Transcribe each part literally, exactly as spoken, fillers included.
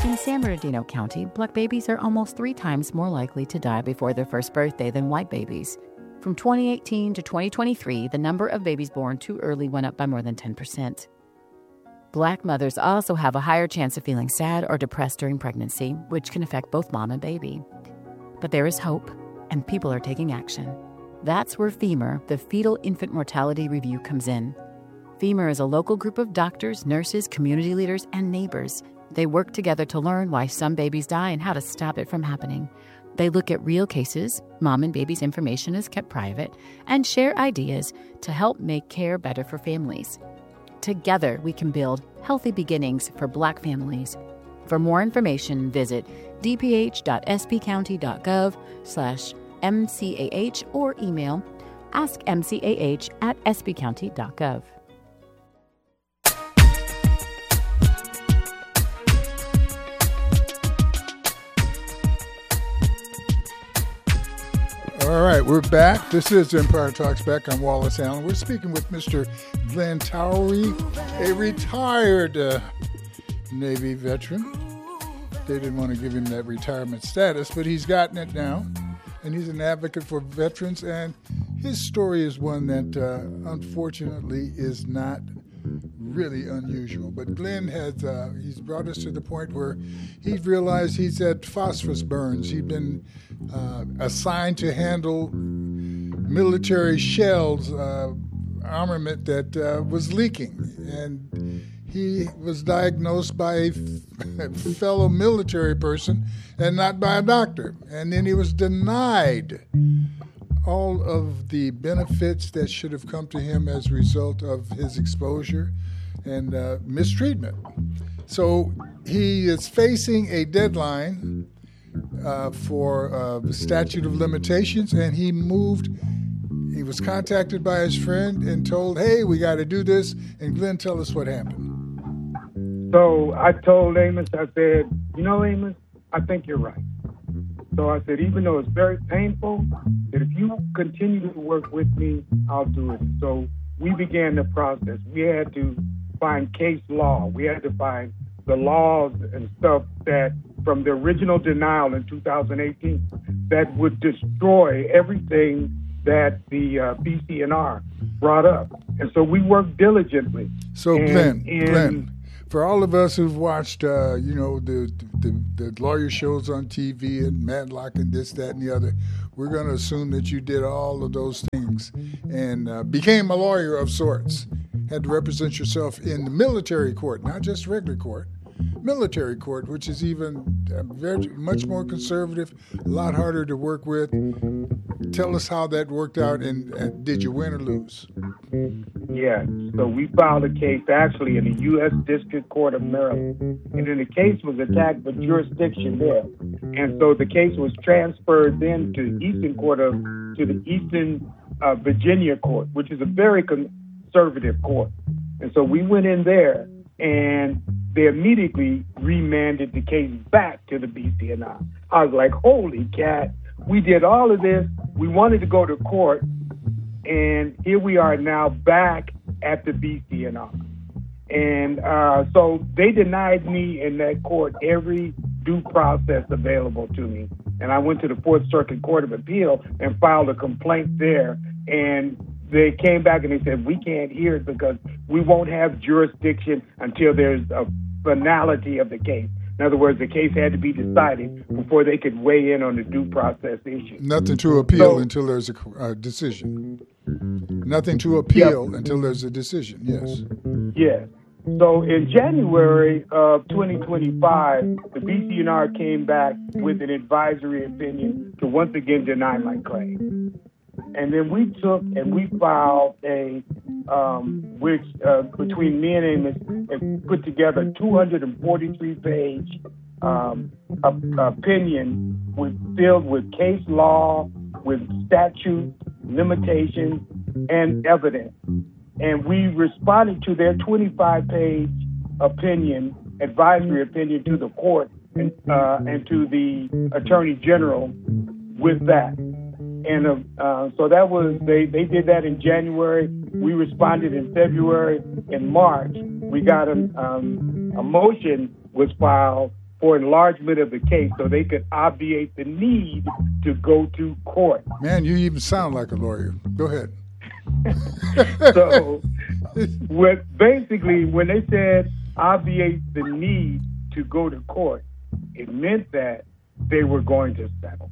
In San Bernardino County, black babies are almost three times more likely to die before their first birthday than white babies. From twenty eighteen to twenty twenty-three, the number of babies born too early went up by more than ten percent. Black mothers also have a higher chance of feeling sad or depressed during pregnancy, which can affect both mom and baby. But there is hope, and people are taking action. That's where FEMUR, the Fetal Infant Mortality Review, comes in. FEMUR is a local group of doctors, nurses, community leaders, and neighbors. They work together to learn why some babies die and how to stop it from happening. They look at real cases, mom and baby's information is kept private, and share ideas to help make care better for families. Together, we can build healthy beginnings for black families. For more information, visit dph.spcounty.gov slash mcah or email askmcah at spcounty.gov. All right, we're back. This is Empire Talks Back. I'm Wallace Allen. We're speaking with Mister Glenn Towery, a retired uh, Navy veteran. They didn't want to give him that retirement status, but he's gotten it now, and he's an advocate for veterans, and his story is one that, uh, unfortunately, is not really unusual. But Glenn has, uh, he's brought us to the point where he realized he's had phosphorus burns. He'd been uh, assigned to handle military shells, uh, armament that uh, was leaking. And he was diagnosed by a f- fellow military person and not by a doctor. And then he was denied all of the benefits that should have come to him as a result of his exposure and uh, mistreatment. So he is facing a deadline uh, for uh, the statute of limitations, and he moved. He was contacted by his friend and told, hey, we got to do this. And Glenn, tell us what happened. So I told Amos, I said, you know, Amos, I think you're right. So I said, even though it's very painful, that if you continue to work with me, I'll do it. So we began the process. We had to find case law. We had to find the laws and stuff that from the original denial in two thousand eighteen that would destroy everything that the uh, B C N R brought up. And so we worked diligently. So and, Glenn, and, Glenn, for all of us who've watched, uh, you know, the, the the lawyer shows on T V and Matlock and this, that, and the other, we're going to assume that you did all of those things and uh, became a lawyer of sorts. Had to represent yourself in the military court, not just regular court. Military court, which is even uh, very much more conservative, a lot harder to work with. Tell us how that worked out, and, and did you win or lose? Yeah, so we filed a case actually in the U S District Court of Maryland, and then the case was attacked for jurisdiction there, and so the case was transferred then to Eastern Court of to the Eastern uh, Virginia Court, which is a very conservative court, and so we went in there, and they immediately remanded the case back to the B C N R. I was like, holy cat, we did all of this. We wanted to go to court, and here we are now back at the B C N R. And uh, so they denied me in that court every due process available to me. And I went to the Fourth Circuit Court of Appeal and filed a complaint there. And they came back and they said, we can't hear it because we won't have jurisdiction until there's a finality of the case. In other words, the case had to be decided before they could weigh in on the due process issue. Nothing to appeal so, until there's a uh, decision. Nothing to appeal yep. until there's a decision, yes. Yes. So in January of twenty twenty-five, the B C N R came back with an advisory opinion to once again deny my claim. And then we took and we filed a, um, which uh, between me and Amos, and put together a two hundred forty-three page um, opinion with, filled with case law, with statute, limitations, and evidence. And we responded to their twenty-five page opinion, advisory opinion to the court and, uh, and to the Attorney General with that. And uh, uh, so that was, they, they did that in January. We responded in February. In March, we got a, um, a motion was filed for enlargement of the case so they could obviate the need to go to court. Man, you even sound like a lawyer. Go ahead. So, what basically, when they said obviate the need to go to court, it meant that they were going to settle.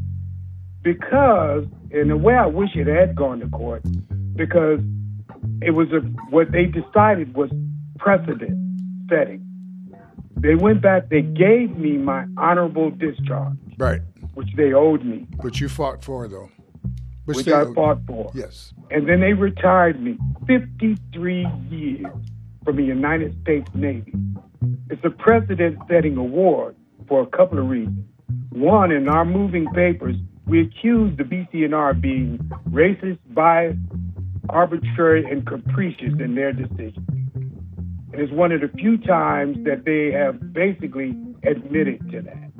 Because, in a way, I wish it had gone to court, because it was a, what they decided was precedent setting. They went back, they gave me my honorable discharge. Right. Which they owed me. Which you fought for, though. Which, which I fought for. Yes. And then they retired me fifty-three years from the United States Navy. It's a precedent-setting award for a couple of reasons. One, in our moving papers, we accused the B C N R of being racist, biased, arbitrary, and capricious in their decisions. And it's one of the few times that they have basically admitted to that.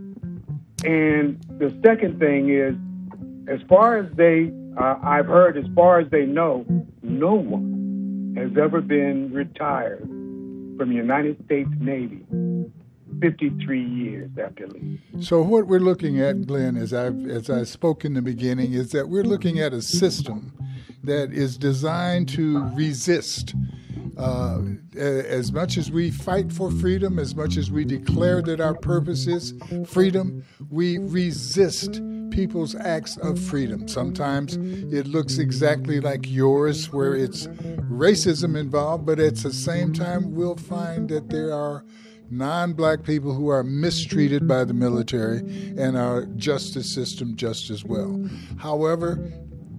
And the second thing is, as far as they, uh, I've heard, as far as they know, no one has ever been retired from the United States Navy fifty-three years after leaving. So what we're looking at, Glenn, as I as I spoke in the beginning, is that we're looking at a system that is designed to resist. Uh, as much as we fight for freedom, as much as we declare that our purpose is freedom, we resist people's acts of freedom. Sometimes it looks exactly like yours, where it's racism involved, but at the same time, we'll find that there are non-black people who are mistreated by the military and our justice system just as well. However,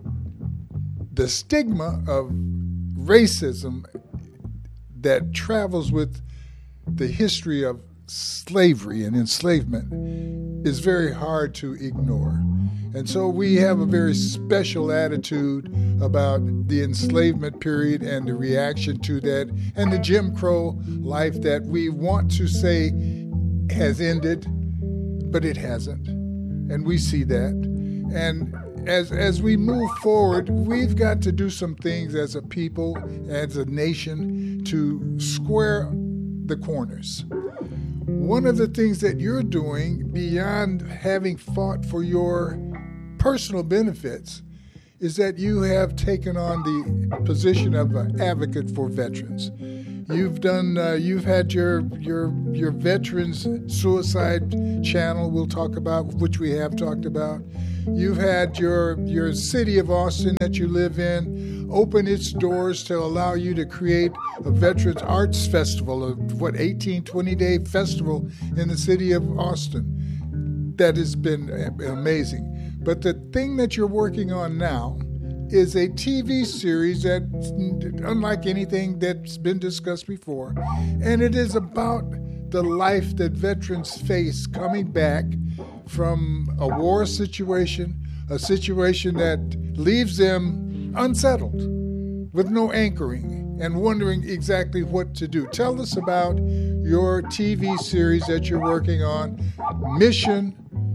the stigma of racism that travels with the history of slavery and enslavement is very hard to ignore. And so we have a very special attitude about the enslavement period and the reaction to that, and the Jim Crow life that we want to say has ended, but it hasn't. And we see that. And as as we move forward, we've got to do some things as a people, as a nation, to square the corners. One of the things that you're doing, beyond having fought for your personal benefits, is that you have taken on the position of an advocate for veterans. You've done. Uh, you've had your your your veterans suicide channel. We'll talk about, which we have talked about. You've had your your city of Austin that you live in open its doors to allow you to create a Veterans Arts Festival, a what eighteen, twenty day festival in the city of Austin. That has been amazing. But the thing that you're working on now is a T V series that, unlike anything that's been discussed before, and it is about the life that veterans face coming back from a war situation, a situation that leaves them unsettled, with no anchoring, and wondering exactly what to do. Tell us about your T V series that you're working on, Mission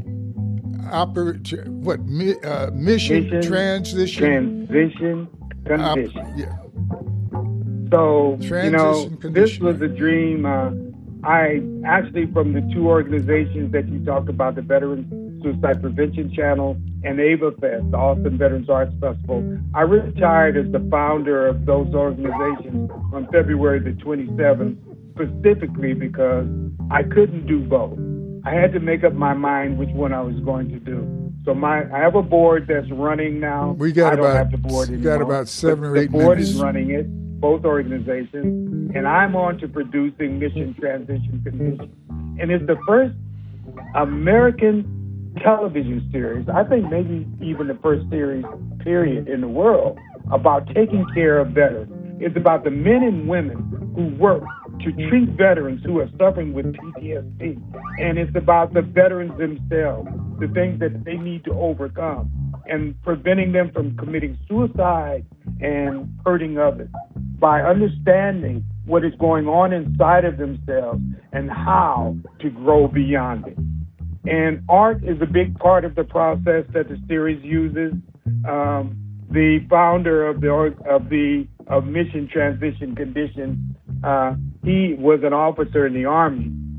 Oper- what uh, mission, mission transition transition condition. Op- yeah. So transition you know, condition. This was a dream. Uh, I actually, from the two organizations that you talked about, the Veterans Suicide Prevention Channel and Ava Fest, the Austin Veterans Arts Festival, I retired as the founder of those organizations on February the twenty-seventh, specifically because I couldn't do both. I had to make up my mind which one I was going to do. So my, I have a board that's running now. We got I don't about, have the board anymore. got about seven or eight minutes. The board minutes. is running it, both organizations, and I'm on to producing Mission Transition Condition. And it's the first American television series, I think maybe even the first series, period, in the world, about taking care of veterans. It's about the men and women who work to treat veterans who are suffering with P T S D. And it's about the veterans themselves, the things that they need to overcome, and preventing them from committing suicide and hurting others by understanding what is going on inside of themselves and how to grow beyond it. And art is a big part of the process that the series uses. Um, the founder of the of the of Mission Transition Condition, uh, he was an officer in the Army,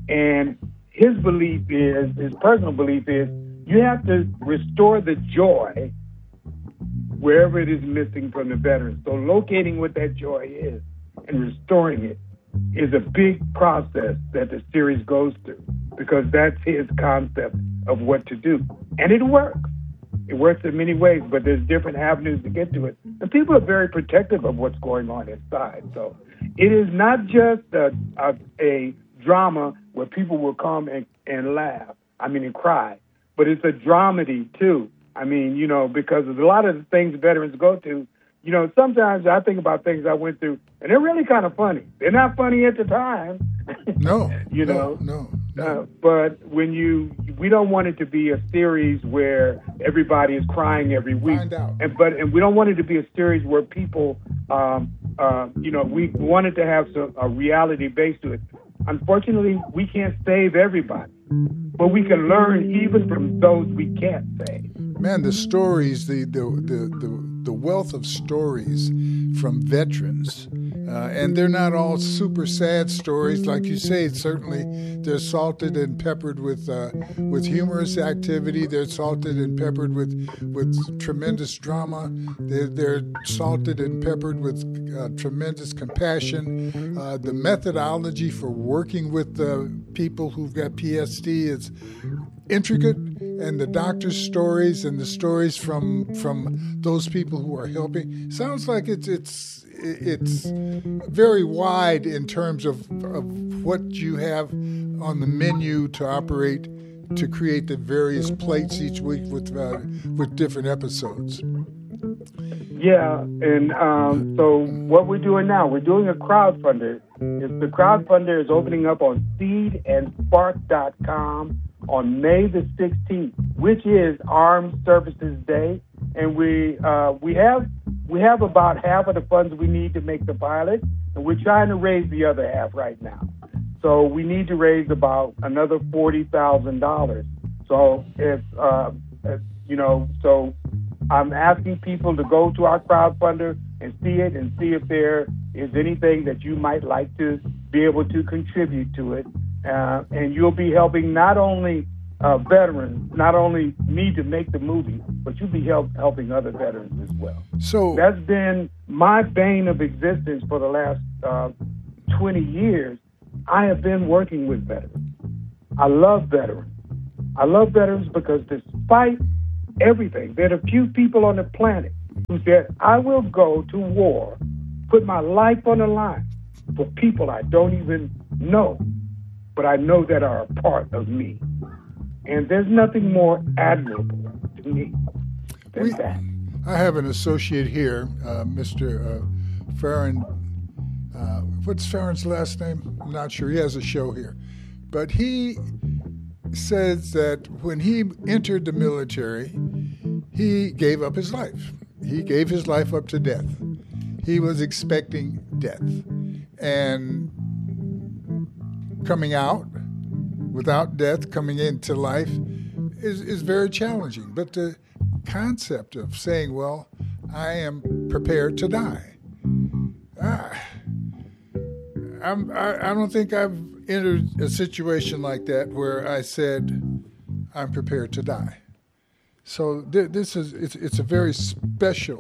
And his belief is, his personal belief is, you have to restore the joy wherever it is missing from the veterans. So locating what that joy is and restoring it is a big process that the series goes through, because that's his concept of what to do. And it works. It works in many ways, but there's different avenues to get to it. And people are very protective of what's going on inside. So it is not just a, a, a drama where people will come and, and laugh, I mean, and cry, but it's a dramedy too. I mean, you know, because of a lot of the things veterans go through, you know, sometimes I think about things I went through, and they're really kind of funny. They're not funny at the time. No, you no, know, no. no. Uh, but when you, we don't want it to be a series where everybody is crying every week. Find out. And but and we don't want it to be a series where people, um, uh, you know, we wanted to have some, a reality base to it. Unfortunately, we can't save everybody, but we can learn even from those we can't save. Man, the stories, the the the the, the wealth of stories from veterans, uh, and they're not all super sad stories, like you say. Certainly, they're salted and peppered with uh, with humorous activity. They're salted and peppered with with tremendous drama. They're, they're salted and peppered with uh, tremendous compassion. Uh, the methodology for working with uh, people who've got P S D is intricate, and the doctor's stories and the stories from from those people who are helping sounds like it's it's it's very wide in terms of, of what you have on the menu to operate to create the various plates each week with uh, with different episodes. Yeah, and um, so what we're doing now, we're doing a crowdfunder. It's, the crowdfunder is opening up on seed and spark dot com on May the sixteenth, which is Armed Services Day, and we uh, we have we have about half of the funds we need to make the pilot, and we're trying to raise the other half right now. So we need to raise about another forty thousand dollars. So if uh, if, you know, so I'm asking people to go to our crowdfunder and see it and see if there is anything that you might like to be able to contribute to it. Uh, and you'll be helping not only uh, veterans, not only me to make the movie, but you'll be help, helping other veterans as well. So that's been my bane of existence for the last uh, twenty years. I have been working with veterans. I love veterans. I love veterans because despite everything, there are few people on the planet who said, I will go to war, put my life on the line for people I don't even know, but I know that are a part of me. And there's nothing more admirable to me than we, that. I have an associate here, uh, Mister Uh, Farron. Uh, what's Farron's last name? I'm not sure. He has a show here. But he says that when he entered the military, he gave up his life. He gave his life up to death. He was expecting death. And coming out without death, coming into life, is, is very challenging. But the concept of saying, well, I am prepared to die. Ah, I'm, I, I don't think I've entered a situation like that where I said, I'm prepared to die. So th- this is, it's, it's a very special,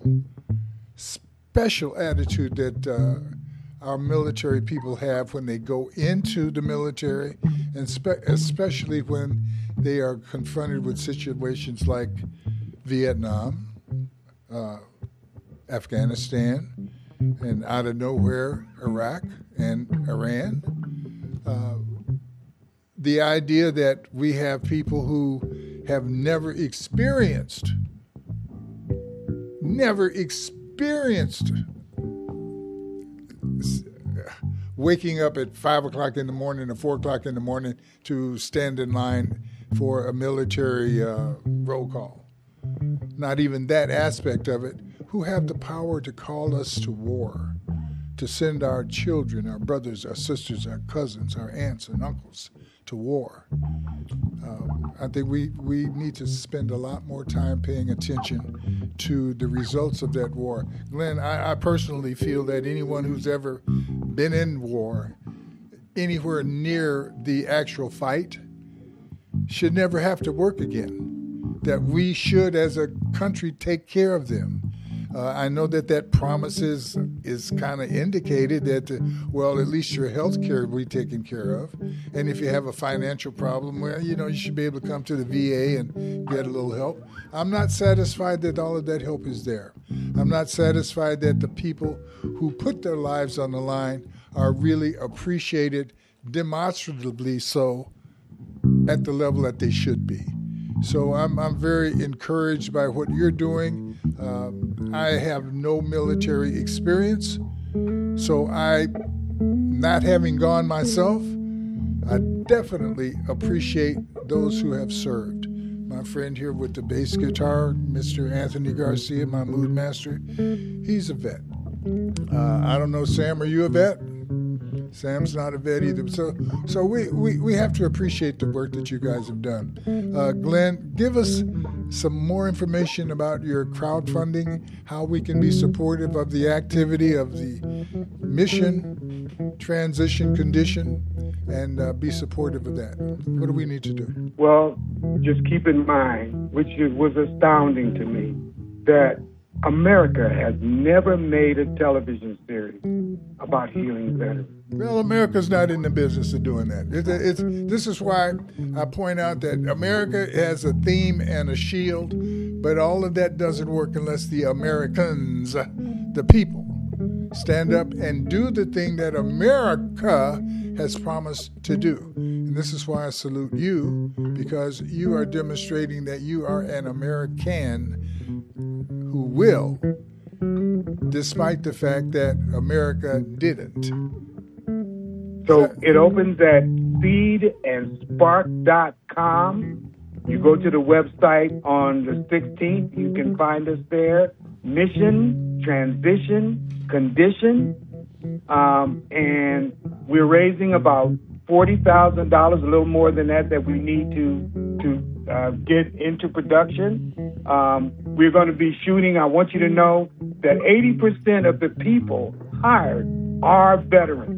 special attitude that uh, our military people have when they go into the military, and spe- especially when they are confronted with situations like Vietnam, uh, Afghanistan, and out of nowhere, Iraq and Iran. Uh, the idea that we have people who have never experienced, never experienced waking up at five o'clock in the morning or four o'clock in the morning to stand in line for a military uh, roll call. Not even that aspect of it, who have the power to call us to war, to send our children, our brothers, our sisters, our cousins, our aunts and uncles to war. Uh, I think we, we need to spend a lot more time paying attention to the results of that war. Glenn, I, I personally feel that anyone who's ever been in war anywhere near the actual fight should never have to work again, that we should as a country take care of them. Uh, I know that that promise is, is kind of indicated that, uh, well, at least your health care will be taken care of. And if you have a financial problem, well, you know, you should be able to come to the V A and get a little help. I'm not satisfied that all of that help is there. I'm not satisfied that the people who put their lives on the line are really appreciated, demonstrably so, at the level that they should be. So I'm I'm very encouraged by what you're doing. Um, I have no military experience, so I, not having gone myself, I definitely appreciate those who have served. My friend here with the bass guitar, Mister Anthony Garcia, my mood master, he's a vet. Uh, I don't know, Sam, are you a vet? Sam's not a vet either. So so we, we, we have to appreciate the work that you guys have done. Uh, Glenn, give us some more information about your crowdfunding, how we can be supportive of the activity of the mission, transition, condition, and uh, be supportive of that. What do we need to do? Well, just keep in mind, which was astounding to me, that America has never made a television series about healing veterans. Well, America's not in the business of doing that. It's, it's, this is why I point out that America has a theme and a shield, but all of that doesn't work unless the Americans, the people, stand up and do the thing that America has promised to do. And this is why I salute you, because you are demonstrating that you are an American who will, despite the fact that America didn't. So it opens at seed and spark dot com. You go to the website on the sixteenth. You can find us there. Mission, transition, condition. Um, and we're raising about forty thousand dollars, a little more than that, that we need to to uh, get into production. Um, we're going to be shooting. I want you to know that eighty percent of the people hired are veterans.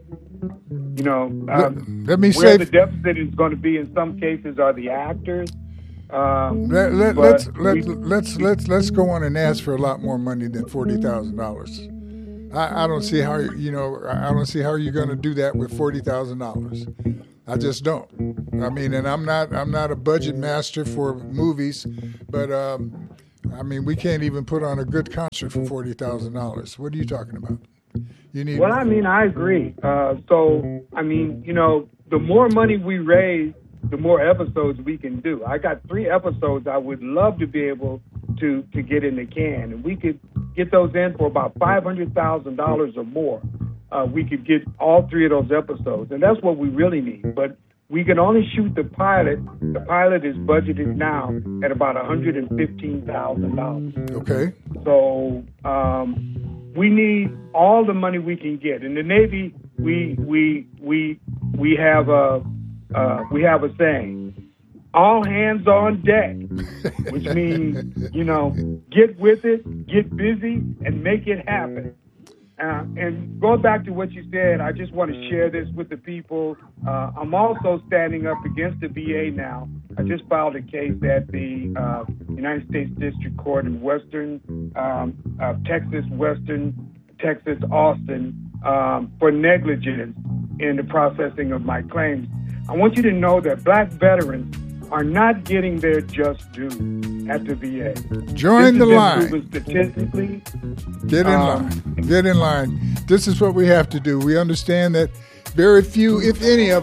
You know, um, let, let me where say the deficit is going to be in some cases are the actors. Um, let, let, let's let, we, let's let's let's go on and ask for a lot more money than forty thousand dollars. I, I don't see how you know. I don't see how you're going to do that with forty thousand dollars. I just don't. I mean, and I'm not. I'm not a budget master for movies, but um, I mean, we can't even put on a good concert for forty thousand dollars. What are you talking about? You need. Well, I mean, I agree. Uh, so, I mean, you know, the more money we raise, the more episodes we can do. I got three episodes I would love to be able to to get in the can, and we could get those in for about five hundred thousand dollars or more. Uh, we could get all three of those episodes, and that's what we really need. But we can only shoot the pilot. The pilot is budgeted now at about one hundred fifteen thousand dollars. Okay. So um, we need all the money we can get. In the Navy, we we we we have a uh, we have a saying: all hands on deck, which means, you know, get with it, get busy, and make it happen. Uh, and going back to what you said, I just want to share this with the people. Uh, I'm also standing up against the V A now. I just filed a case at the uh, United States District Court in Western um, uh, Texas, Western Texas, Austin, um, for negligence in the processing of my claims. I want you to know that black veterans are not getting their just due at the V A. Join the line. Statistically, Get in um, line. Get in line. This is what we have to do. We understand that very few, if any of